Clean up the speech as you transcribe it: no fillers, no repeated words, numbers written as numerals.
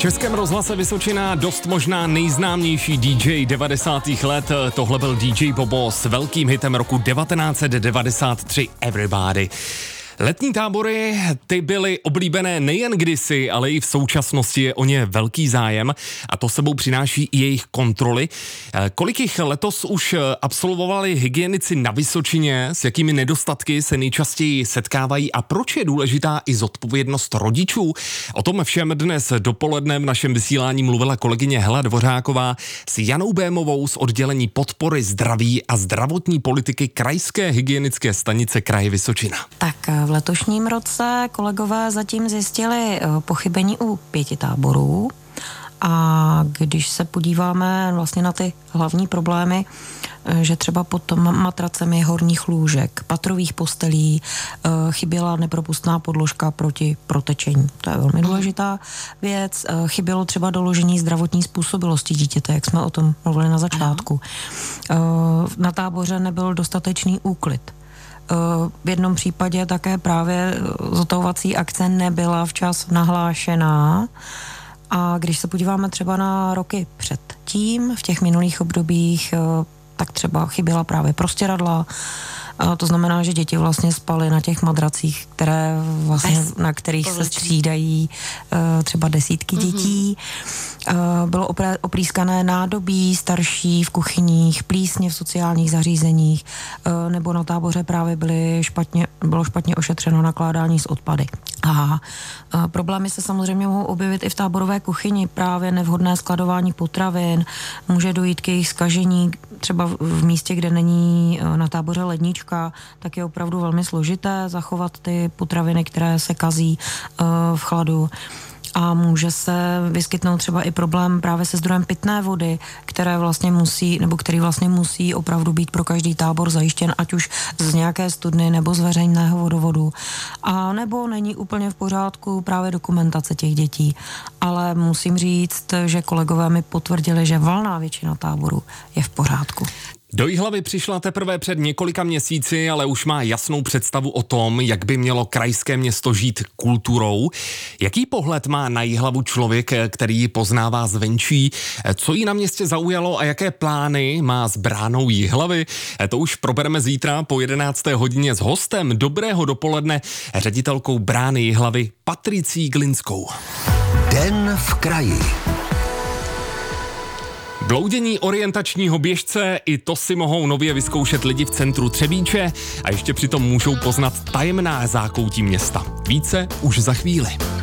Českém rozhlase Vysočina dost možná nejznámější DJ 90. let. Tohle byl DJ Bobo s velkým hitem roku 1993 Everybody. Letní tábory, ty byly oblíbené nejen kdysi, ale i v současnosti je o ně velký zájem a to sebou přináší i jejich kontroly. Kolik jich letos už absolvovali hygienici na Vysočině, s jakými nedostatky se nejčastěji setkávají a proč je důležitá i zodpovědnost rodičů? O tom všem dnes dopoledne v našem vysílání mluvila kolegyně Hela Dvořáková s Janou Bémovou z oddělení podpory zdraví a zdravotní politiky Krajské hygienické stanice kraje Vysočina. Tak v letošním roce kolegové zatím zjistili pochybení u 5 táborů a když se podíváme vlastně na ty hlavní problémy, že třeba pod matracemi horních lůžek, patrových postelí chyběla nepropustná podložka proti protečení. To je velmi důležitá věc. Chybělo třeba doložení zdravotní způsobilosti dítěte, jak jsme o tom mluvili na začátku. Na táboře nebyl dostatečný úklid. V jednom případě také právě zotavovací akce nebyla včas nahlášená a když se podíváme třeba na roky předtím, v těch minulých obdobích, tak třeba chyběla právě prostěradla. To znamená, že děti vlastně spaly na těch madracích, na kterých se střídají třeba desítky dětí. Bylo oprýskané nádobí starší v kuchyních, plísně v sociálních zařízeních, nebo na táboře právě bylo špatně ošetřeno nakládání s odpady. A problémy se samozřejmě mohou objevit i v táborové kuchyni, právě nevhodné skladování potravin, může dojít k jejich zkažení, třeba v místě, kde není na táboře lednička, tak je opravdu velmi složité zachovat ty potraviny, které se kazí v chladu. A může se vyskytnout třeba i problém právě se zdrojem pitné vody, který vlastně musí opravdu být pro každý tábor zajištěn, ať už z nějaké studny nebo z veřejného vodovodu. A nebo není úplně v pořádku právě dokumentace těch dětí. Ale musím říct, že kolegové mi potvrdili, že valná většina táborů je v pořádku. Do Jihlavy přišla teprve před několika měsíci, ale už má jasnou představu o tom, jak by mělo krajské město žít kulturou. Jaký pohled má na Jihlavu člověk, který ji poznává zvenčí? Co jí na městě zaujalo a jaké plány má s bránou Jihlavy? To už probereme zítra po 11. hodině s hostem. Dobrého dopoledne, ředitelkou brány Jihlavy Patricí Glinskou. Den v kraji. Bloudění orientačního běžce, i to si mohou nově vyzkoušet lidi v centru Třebíče a ještě přitom můžou poznat tajemná zákoutí města. Více už za chvíli.